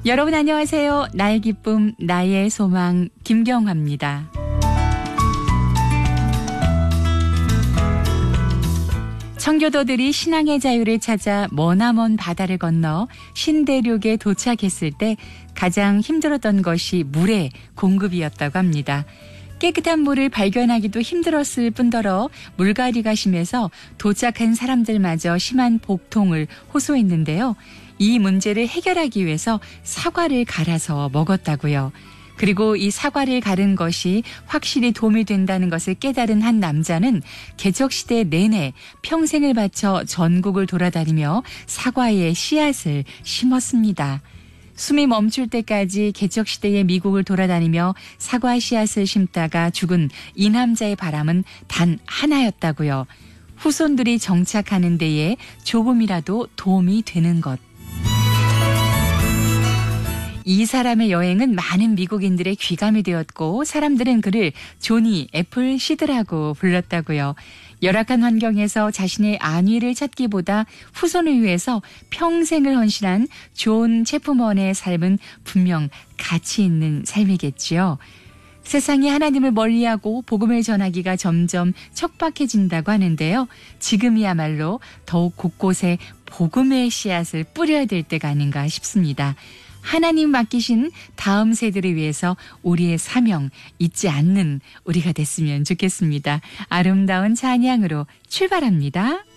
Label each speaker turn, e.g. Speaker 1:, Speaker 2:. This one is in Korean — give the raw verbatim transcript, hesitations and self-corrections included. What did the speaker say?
Speaker 1: 여러분 안녕하세요. 나의 기쁨, 나의 소망 김경화입니다. 청교도들이 신앙의 자유를 찾아 머나먼 바다를 건너 신대륙에 도착했을 때 가장 힘들었던 것이 물의 공급이었다고 합니다. 깨끗한 물을 발견하기도 힘들었을 뿐더러 물갈이가 심해서 도착한 사람들마저 심한 복통을 호소했는데요. 이 문제를 해결하기 위해서 사과를 갈아서 먹었다고요. 그리고 이 사과를 가른 것이 확실히 도움이 된다는 것을 깨달은 한 남자는 개척시대 내내 평생을 바쳐 전국을 돌아다니며 사과의 씨앗을 심었습니다. 숨이 멈출 때까지 개척시대의 미국을 돌아다니며 사과 씨앗을 심다가 죽은 이 남자의 바람은 단 하나였다고요. 후손들이 정착하는 데에 조금이라도 도움이 되는 것. 이 사람의 여행은 많은 미국인들의 귀감이 되었고 사람들은 그를 조니 애플 시드라고 불렀다고요. 열악한 환경에서 자신의 안위를 찾기보다 후손을 위해서 평생을 헌신한 존 체프먼의 삶은 분명 가치 있는 삶이겠지요. 세상이 하나님을 멀리하고 복음을 전하기가 점점 척박해진다고 하는데요. 지금이야말로 더욱 곳곳에 복음의 씨앗을 뿌려야 될 때가 아닌가 싶습니다. 하나님 맡기신 다음 세대를 위해서 우리의 사명 잊지 않는 우리가 됐으면 좋겠습니다. 아름다운 찬양으로 출발합니다.